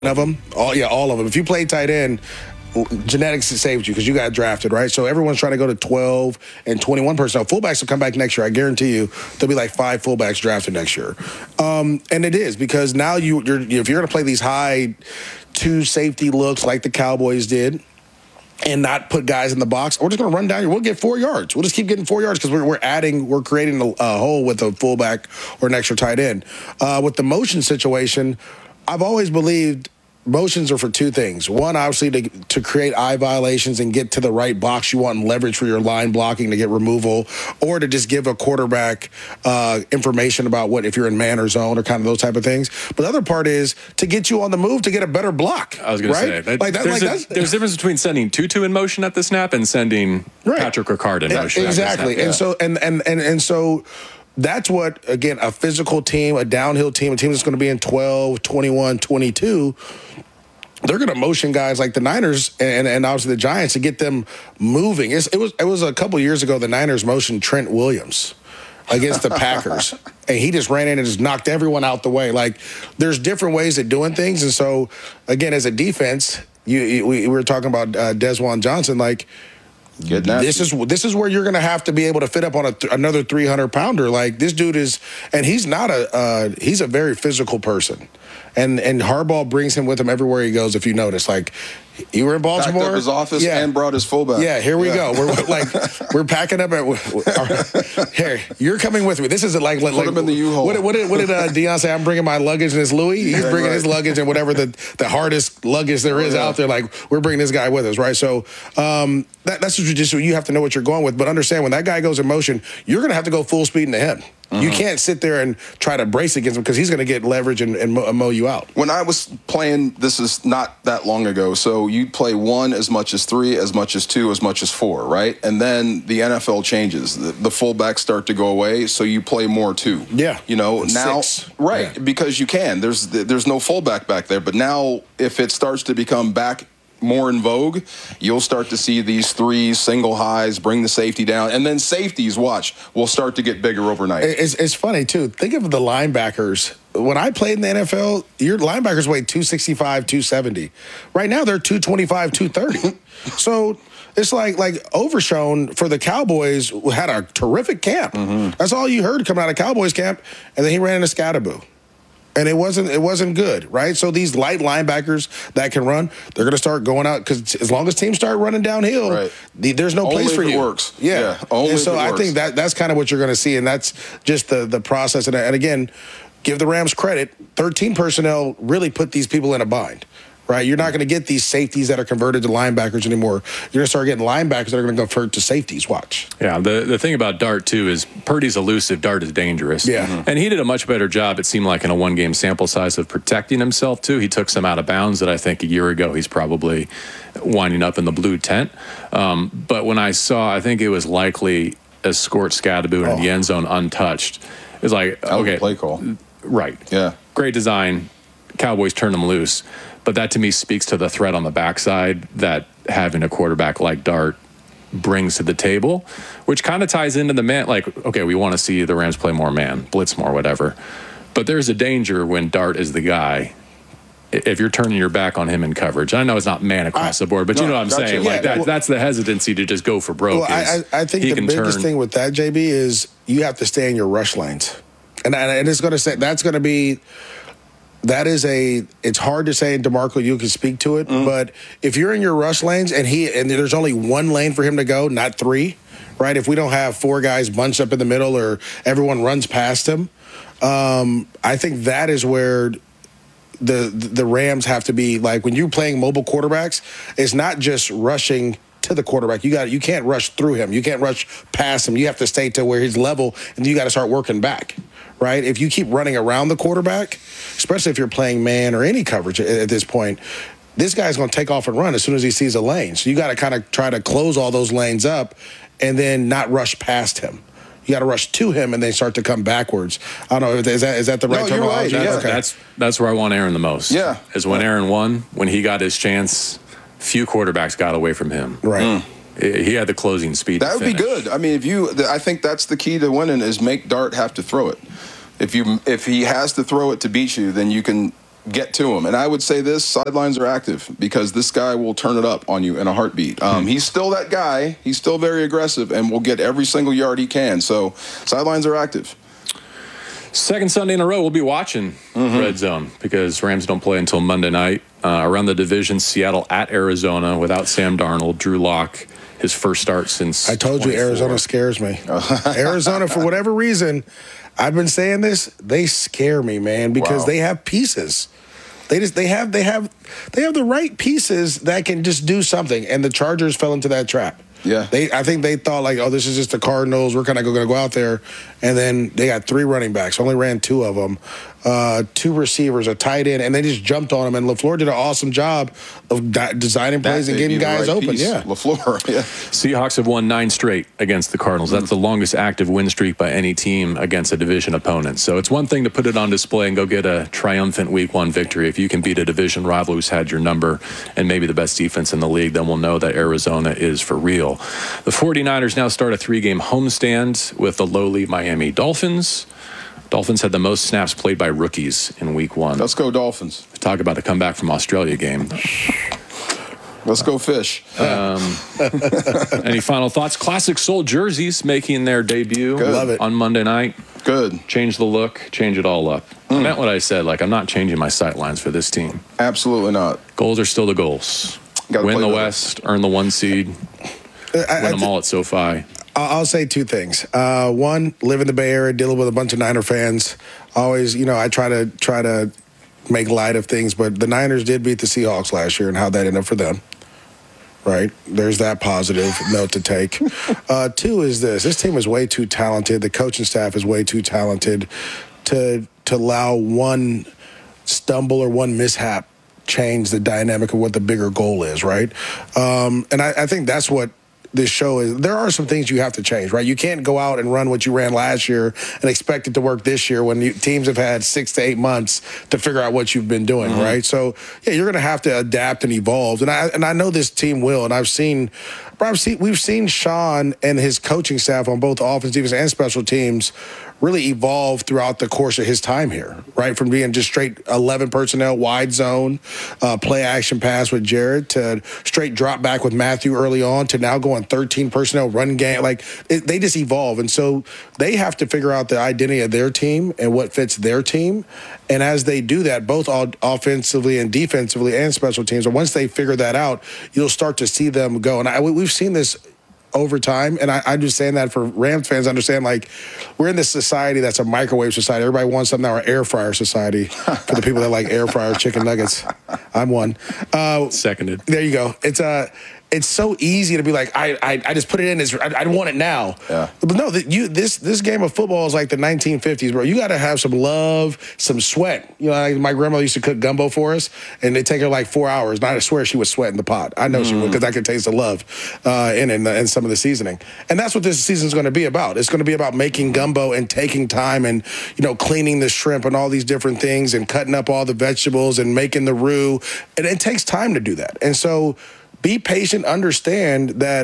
of them, all of them. If you play tight end, genetics saved you because you got drafted, right? So everyone's trying to go to 12 and 21 personnel. Fullbacks will come back next year. I guarantee you there'll be like 5 fullbacks drafted next year. And it is because now if you're going to play these high 2 safety looks like the Cowboys did and not put guys in the box, we're just going to run down here. We'll get 4 yards. We'll just keep getting 4 yards because we're creating a hole with a fullback or an extra tight end. With the motion situation, I've always believed motions are for 2 things. One, obviously, to create eye violations and get to the right box you want and leverage for your line blocking to get removal, or to just give a quarterback information about what if you're in man or zone or kind of those type of things. But the other part is to get you on the move to get a better block. I was going to say, there's a difference between sending Tutu in motion at the snap and sending Patrick Ricard in motion. Exactly. At the snap. And so that's what, again, a physical team, a downhill team, a team that's going to be in 12, 21, 22, they're going to motion guys like the Niners and obviously the Giants to get them moving. It was a couple years ago the Niners motioned Trent Williams against the Packers, and he just ran in and just knocked everyone out the way. Like, there's different ways of doing things, and so, again, as a defense, we were talking about Desjuan Johnson, like, this is where you're going to have to be able to fit up on another 300-pounder. Like, this dude is, and he's not he's a very physical person. And Harbaugh brings him with him everywhere he goes, if you notice. Like, you were in Baltimore. Packed up his office and brought his fullback. Yeah, here we go. We're packing up. Here, you're coming with me. This isn't like put him in the U-Haul. What did Deion say? I'm bringing my luggage and his Louis. He's bringing his luggage and whatever the hardest luggage there is out there. Like, we're bringing this guy with us, right? So that's just you have to know what you're going with. But understand, when that guy goes in motion, you're going to have to go full speed into him. You can't sit there and try to brace against him because he's going to get leverage and mow you out. When I was playing, this is not that long ago, so you'd play 1 as much as 3, as much as 2, as much as 4, right? And then the NFL changes. The fullbacks start to go away, so you play more 2. Yeah. You know, now, 6. right, yeah. Because you can. There's no fullback back there. But now, if it starts to become back more in vogue, you'll start to see these 3 single highs, bring the safety down, and then safeties, will start to get bigger overnight. It's funny, too. Think of the linebackers. When I played in the NFL, your linebackers weighed 265, 270. Right now, they're 225, 230. So it's like Overshone for the Cowboys had a terrific camp. That's all you heard coming out of Cowboys camp, and then he ran into Scatterboo. And it wasn't good, right? So these light linebackers that can run, they're going to start going out because as long as teams start running downhill, there's no place for you. Only if it works. Yeah. Only and so if it I works. think that's kind of what you're going to see, and that's just the process. And again, give the Rams credit. 13 personnel really put these people in a bind. Right, you're not going to get these safeties that are converted to linebackers anymore. You're going to start getting linebackers that are going to convert to safeties. Watch. Yeah, the thing about Dart, too, is Purdy's elusive, Dart is dangerous. Yeah. And he did a much better job, it seemed like, in a 1-game sample size of protecting himself, too. He took some out of bounds that I think a year ago he's probably winding up in the blue tent. But when I think it was likely escort Scatterboo in the end zone untouched. It was like, okay. Play call. Right. Yeah. Great design. Cowboys turn them loose. But that, to me, speaks to the threat on the backside that having a quarterback like Dart brings to the table, which kind of ties into the man. Like, okay, we want to see the Rams play more man, blitz more, whatever. But there's a danger when Dart is the guy if you're turning your back on him in coverage. I know it's not man across the board, but you know what I'm saying. Like that's the hesitancy to just go for broke. Well, I think the biggest thing with that, JB, is you have to stay in your rush lanes. And it's going to say that's going to be – it's hard to say, and DeMarco, you can speak to it, but if you're in your rush lanes and there's only 1 lane for him to go, not 3, right? If we don't have 4 guys bunched up in the middle or everyone runs past him, I think that is where the Rams have to be. Like, when you're playing mobile quarterbacks, it's not just rushing to the quarterback. You can't rush through him. You can't rush past him. You have to stay to where he's level, and you got to start working back. Right? If you keep running around the quarterback, especially if you're playing man or any coverage at this point, this guy's going to take off and run as soon as he sees a lane. So you got to kind of try to close all those lanes up and then not rush past him. You got to rush to him and then start to come backwards. I don't know, is that the right terminology? Right. Yeah. Okay. That's where I want Aaron the most. Yeah. Is when Aaron won, when he got his chance, few quarterbacks got away from him. Right. He had the closing speed. That would be good. I mean, I think that's the key to winning is make Dart have to throw it. If he has to throw it to beat you, then you can get to him. And I would say this, sidelines are active because this guy will turn it up on you in a heartbeat. He's still that guy. He's still very aggressive and will get every single yard he can. So sidelines are active. Second Sunday in a row, we'll be watching Red Zone because Rams don't play until Monday night. Around the division, Seattle at Arizona without Sam Darnold, Drew Lock, his first start since I told 24. You Arizona scares me. Arizona, for whatever reason, I've been saying this, they scare me, man, because they have pieces. They have the right pieces that can just do something, and the Chargers fell into that trap. Yeah, I think they thought like, oh, this is just the Cardinals. We're kind of going to go out there, and then they got 3 running backs. Only ran 2 of them, 2 receivers, a tight end, and they just jumped on them. And LaFleur did an awesome job of designing plays and getting guys open. Piece. Yeah, LaFleur. Yeah. Seahawks have won 9 straight against the Cardinals. That's the longest active win streak by any team against a division opponent. So it's one thing to put it on display and go get a triumphant Week 1 victory. If you can beat a division rival who's had your number and maybe the best defense in the league, then we'll know that Arizona is for real. The 49ers now start a 3-game homestand with the lowly Miami Dolphins. Dolphins had the most snaps played by rookies in Week 1. Let's go Dolphins. Talk about a comeback from Australia game. Let's go Fish. Any final thoughts? Classic Soul jerseys making their debut on Monday night. Good. Change the look, change it all up. I meant what I said. Like, I'm not changing my sight lines for this team. Absolutely not. Goals are still the goals. Win the West, earn the 1 seed, win them all at SoFi. I'll say 2 things. One, live in the Bay Area, dealing with a bunch of Niner fans. Always, I try to make light of things, but the Niners did beat the Seahawks last year, and how that ended up for them. Right? There's that positive note to take. 2 is this team is way too talented. The coaching staff is way too talented to allow one stumble or one mishap change the dynamic of what the bigger goal is, right? And I think that's what this show is. There are some things you have to change, right? You can't go out and run what you ran last year and expect it to work this year when teams have had 6 to 8 months to figure out what you've been doing, right? So, yeah, you're going to have to adapt and evolve. And I know this team will, and we've seen Sean and his coaching staff on both offense, defense, and special teams really evolved throughout the course of his time here, right? From being just straight 11 personnel, wide zone, play action pass with Jared, to straight drop back with Matthew early on, to now going 13 personnel run game. Like, they just evolve. And so they have to figure out the identity of their team and what fits their team. And as they do that, both offensively and defensively and special teams, and once they figure that out, you'll start to see them go. And we've seen this over time, and I'm just saying that for Rams fans, understand, like, we're in this society that's a microwave society. Everybody wants something now, an air fryer society for the people that like air fryer chicken nuggets. I'm one. Seconded. There you go. It's so easy to be like, I just put it in. I want it now. Yeah. But no, this game of football is like the 1950s, bro. You got to have some love, some sweat. Like my grandmother used to cook gumbo for us, and it'd take her like 4 hours. And I swear she was sweating the pot. I know she would, because I could taste the love in some of the seasoning. And that's what this season's going to be about. It's going to be about making gumbo and taking time and, cleaning the shrimp and all these different things and cutting up all the vegetables and making the roux. And it takes time to do that. And so be patient, understand that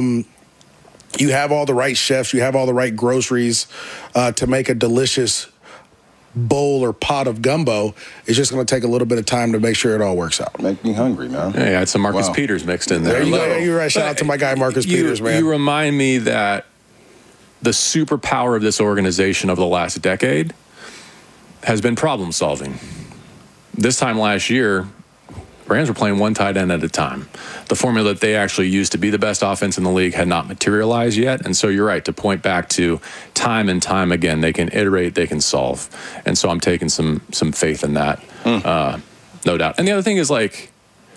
you have all the right chefs, you have all the right groceries to make a delicious bowl or pot of gumbo. It's just going to take a little bit of time to make sure it all works out. Make me hungry, man. Yeah, I had some Marcus Peters mixed in there. There you go. You're right. Shout out to my guy Marcus Peters, man. You remind me that the superpower of this organization over the last decade has been problem solving. This time last year, Rams were playing one tight end at a time. The formula that they actually used to be the best offense in the league had not materialized yet. And so you're right to point back to time and time again. They can iterate, they can solve. And so I'm taking some faith in that, no doubt. And the other thing is, like,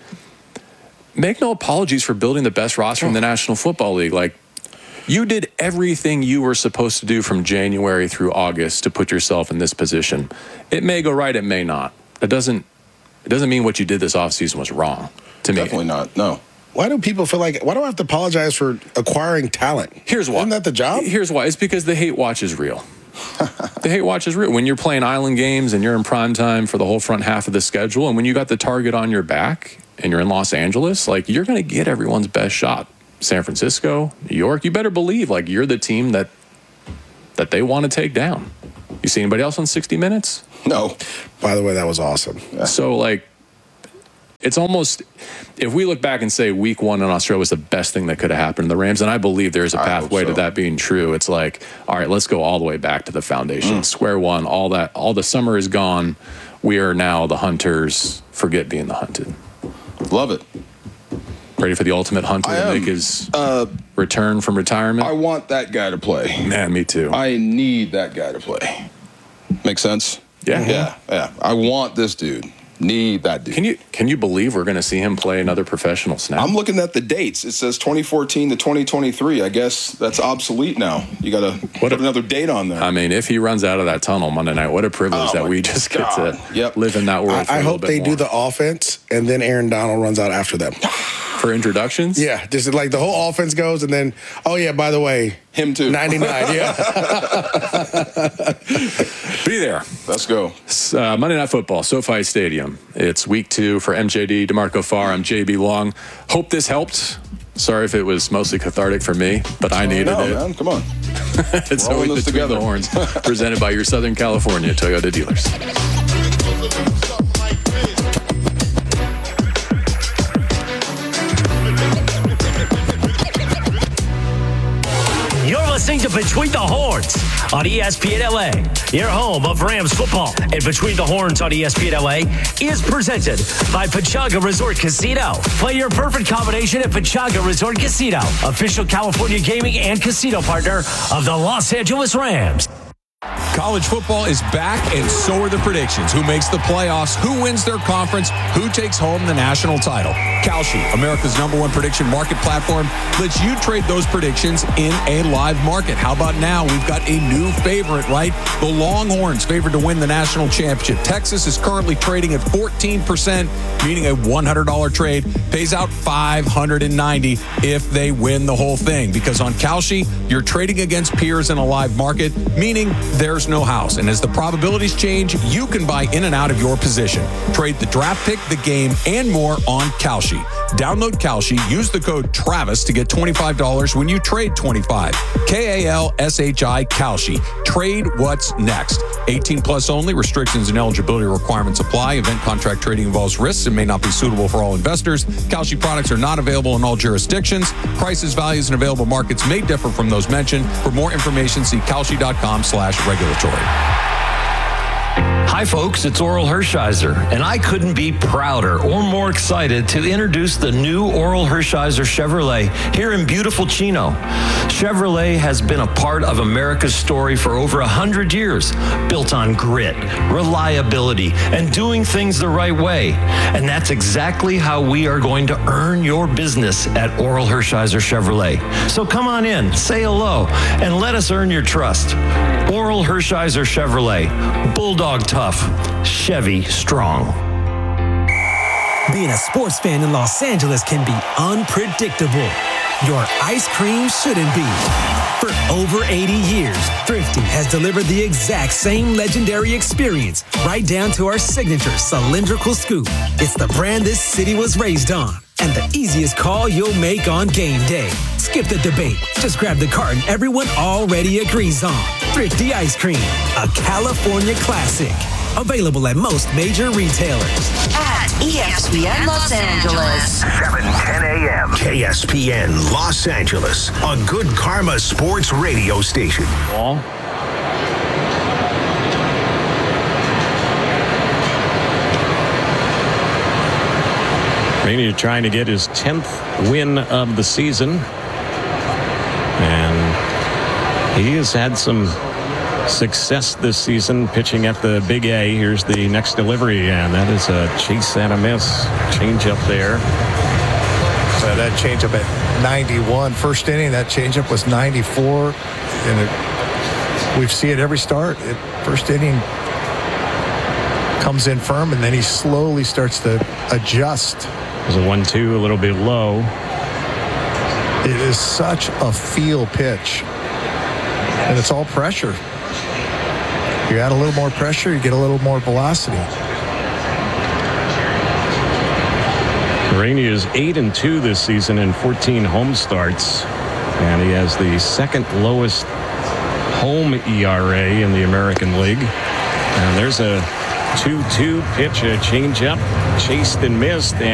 make no apologies for building the best roster in the National Football League. Like, you did everything you were supposed to do from January through August to put yourself in this position. It may go right, it may not. It doesn't mean what you did this offseason was wrong to me. Definitely not, no. Why do people feel like, why do I have to apologize for acquiring talent? Here's why. Isn't that the job? Here's why. It's because the hate watch is real. The hate watch is real. When you're playing island games and you're in prime time for the whole front half of the schedule, and when you got the target on your back and you're in Los Angeles, like, you're going to get everyone's best shot. San Francisco, New York, you better believe, like, you're the team that they want to take down. You see anybody else on 60 Minutes? No. By the way, that was awesome. So, like, it's almost, if we look back and say week 1 in Australia was the best thing that could have happened to the Rams, and I believe there's a pathway to that being true, it's like, all right, let's go all the way back to the foundation. Square one, all the summer is gone. We are now the hunters. Forget being the hunted. Love it. Ready for the ultimate hunter to make his return from retirement? I want that guy to play. Man, me too. I need that guy to play. Make sense? Yeah. Yeah. I want this dude. Need that dude. Can you believe we're going to see him play another professional snap? I'm looking at the dates. It says 2014 to 2023. I guess that's obsolete now. You got to put another date on there. I mean, if he runs out of that tunnel Monday night, what a privilege that we just get to live in that world. I hope they do the offense, and then Aaron Donald runs out after them. For introductions? Yeah, just like the whole offense goes, and then, oh yeah, by the way, him too. 99, yeah. Be there. Let's go. Monday Night Football, SoFi Stadium. It's week 2 for MJD, DeMarco Farr. I'm JB Long. Hope this helped. Sorry if it was mostly cathartic for me, but I needed it. Man, come on. It's always Between together. The Horns, presented by your Southern California Toyota dealers. You're listening to Between the Horns on ESPN LA. Your home of Rams football. And Between the Horns on ESPN LA is presented by Pechanga Resort Casino. Play your perfect combination at Pechanga Resort Casino, official California gaming and casino partner of the Los Angeles Rams. College football is back, and so are the predictions. Who makes the playoffs, who wins their conference, who takes home the national title. Kalshi, America's #1 prediction market platform, lets you trade those predictions in a live market. How about now? We've got a new favorite, right? The Longhorns favored to win the national championship. Texas is currently trading at 14%, meaning a $100 trade pays out $590 if they win the whole thing. Because on Kalshi, you're trading against peers in a live market, meaning there's no house. And as the probabilities change, you can buy in and out of your position. Trade the draft pick, the game, and more on Kalshi. Download Kalshi. Use the code TRAVIS to get $25 when you trade 25. KALSHI Kalshi. Trade what's next. 18 plus only. Restrictions and eligibility requirements apply. Event contract trading involves risks and may not be suitable for all investors. Kalshi products are not available in all jurisdictions. Prices, values, and available markets may differ from those mentioned. For more information, see kalshi.com/regulatory. Hi, folks. It's Oral Hershiser, and I couldn't be prouder or more excited to introduce the new Oral Hershiser Chevrolet here in beautiful Chino. Chevrolet has been a part of America's story for over 100 years, built on grit, reliability, and doing things the right way. And that's exactly how we are going to earn your business at Oral Hershiser Chevrolet. So come on in, say hello, and let us earn your trust. Oral Hershiser Chevrolet, Bulldog tough, Chevy strong. Being a sports fan in Los Angeles can be unpredictable. Your ice cream shouldn't be. For over 80 years, Thrifty has delivered the exact same legendary experience, right down to our signature cylindrical scoop. It's the brand this city was raised on, and the easiest call you'll make on game day. Skip the debate. Just grab the carton everyone already agrees on. Thrifty Ice Cream, a California classic. Available at most major retailers. At ESPN Los Angeles. 7:10 a.m. KSPN Los Angeles, a Good Karma Sports radio station. Ball. Rainey trying to get his 10th win of the season. And he has had some success this season pitching at the Big A. Here's the next delivery, and that is a chase and a miss. Change up there. So that changeup at 91. First inning, that changeup was 94. And we see it every start. First inning comes in firm, and then he slowly starts to adjust. There's a 1-2, a little bit low. It is such a feel pitch. And it's all pressure. You add a little more pressure, you get a little more velocity. Rainey is 8-2 this season in 14 home starts, and he has the second lowest home ERA in the American League. And there's a 2-2 pitch, a changeup, chased and missed.